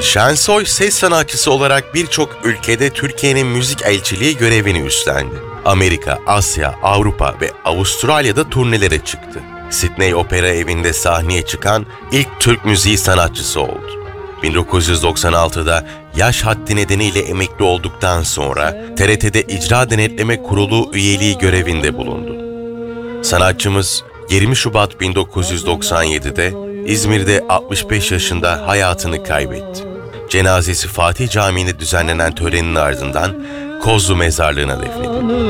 Şensoy ses sanatçısı olarak birçok ülkede Türkiye'nin müzik elçiliği görevini üstlendi. Amerika, Asya, Avrupa ve Avustralya'da turnelere çıktı. Sydney Opera Evi'nde sahneye çıkan ilk Türk müziği sanatçısı oldu. 1996'da yaş haddi nedeniyle emekli olduktan sonra TRT'de İcra Denetleme Kurulu üyeliği görevinde bulundu. Sanatçımız 20 Şubat 1997'de İzmir'de 65 yaşında hayatını kaybetti. Cenazesi Fatih Camii'nde düzenlenen törenin ardından Kozlu Mezarlığı'na defnedildi.